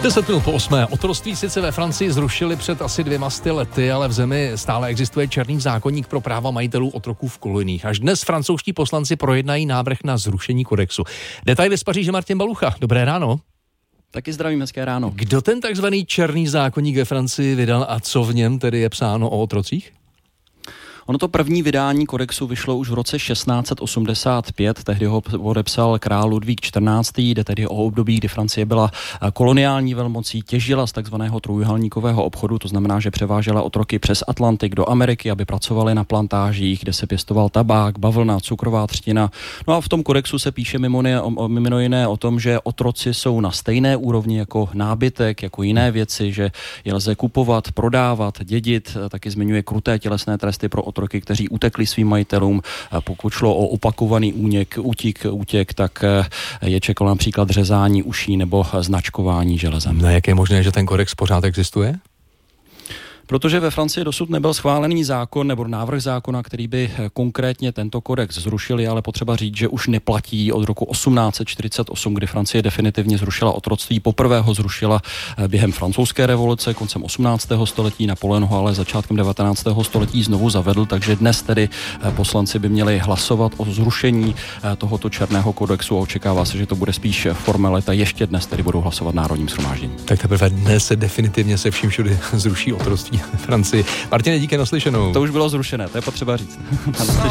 10 minut po 8. Otroctví sice ve Francii zrušili před asi 200 lety, ale v zemi stále existuje černý zákoník pro práva majitelů otroků v koloniích. Až dnes francouzští poslanci projednají návrh na zrušení kodexu. Detaily z Paříže Martin Balucha. Dobré ráno. Taky zdravím, hezké ráno. Kdo ten takzvaný černý zákoník ve Francii vydal a co v něm tedy je psáno o otrocích? Ono to první vydání kodexu vyšlo už v roce 1685, tehdy ho podepsal král Ludvík XIV, jde tedy o období, kdy Francie byla koloniální velmocí, těžila z takzvaného trojúhelníkového obchodu, to znamená, že převážela otroky přes Atlantik do Ameriky, aby pracovali na plantážích, kde se pěstoval tabák, bavlna, cukrová třtina. No a v tom kodexu se píše mimo jiné o tom, že otroci jsou na stejné úrovni jako nábytek, jako jiné věci, že je lze kupovat, prodávat, dědit, taky zmiňuje kruté tělesné tresty pro otroky, kteří utekli svým majitelům. Pokud šlo o opakovaný útěk, tak je čekalo například řezání uší nebo značkování železem. No, jak je možné, že ten kodex pořád existuje? Protože ve Francii dosud nebyl schválený zákon nebo návrh zákona, který by konkrétně tento kodex zrušil, ale potřeba říct, že už neplatí od roku 1848, kdy Francie definitivně zrušila otroctví. Poprvé ho zrušila během francouzské revoluce koncem 18. století, Napoleon ho ale začátkem 19. století znovu zavedl, takže dnes tedy poslanci by měli hlasovat o zrušení tohoto černého kodexu a očekává se, že to bude spíš formalita. Ještě dnes tedy budou hlasovat národním shromáždění. Tak teprve dnes se definitivně se vším všude zruší otroctví v Francii. Martine, díky, naslyšenou. To už bylo zrušené, to je potřeba říct.